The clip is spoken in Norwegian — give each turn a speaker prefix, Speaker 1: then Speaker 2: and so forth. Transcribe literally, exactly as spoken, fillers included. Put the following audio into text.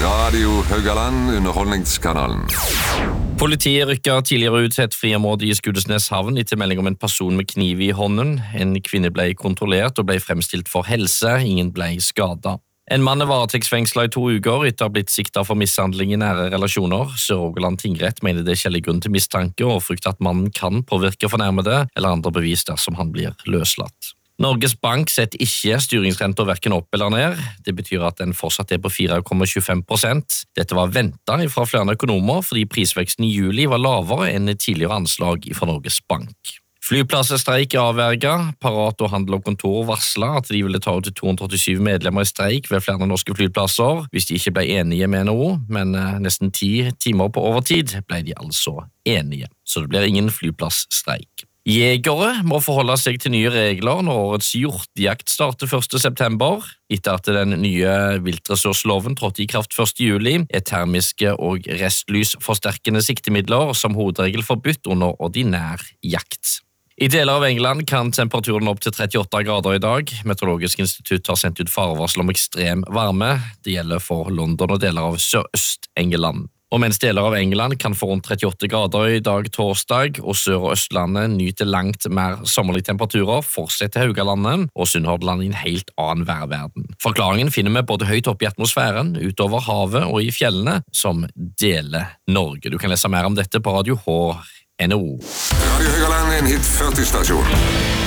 Speaker 1: Radio Haugaland, underholdningskanalen.
Speaker 2: Politiet rykket tidligere ut til et friområde i Skudenes havn etter melding om en person med kniv i hånden. En kvinne ble kontrollert og ble fremstilt for helse, ingen ble skadet. En mann er varetektsfengslet i to uker etter å ha blitt siktet for mishandling i nære relasjoner. Sør-Rogaland tingrett mener det er skjellig grunn til mistanke og frykter at mannen kan påvirke fornærmede eller andre bevis dersom han blir løslatt. Norges Bank setter ikke styringsrenter hverken opp eller ned. Det betyr at den fortsatt er på fire komma tjuefem prosent. Dette var ventet fra flere økonomer fordi prisveksten i juli var lavere enn tidligere anslag fra Norges Bank. Flyplassestreik er avverget. Parat og Handel og Kontor varslet at de ville ta ut to hundre åttisju medlemmer i streik ved flere norske flyplasser hvis de ikke ble enige med N H O, men nesten ti timer på overtid ble de altså enige. Så det blir ingen flyplassstreik. Jegere må forholde seg til nye regler når årets hjortejakt starter første september. Etter at den nye viltressursloven trådte i kraft første juli, er termiske og restlysforsterkende siktemidler som hovedregel forbudt under ordinær jakt. I deler av England kan temperaturen opp til trettiåtte grader i dag. Meteorologisk institutt har sendt ut farevarsel om ekstrem varme. Det gjelder for London og deler av Sørøst-England. Og mens deler av England kan få rundt trettiåtte grader i dag torsdag, og Sør- og Østlandet nyter langt mer sommerlige temperaturer, fortsetter Haugalandet og Sunnhordland i en helt annen værverden. Forklaringen finner vi både høyt oppe i atmosfæren, utover havet og i fjellene, som deler Norge. Du kan lese mer om dette på Radio H N O.
Speaker 1: Radio Haugaland, en hit førti stasjon.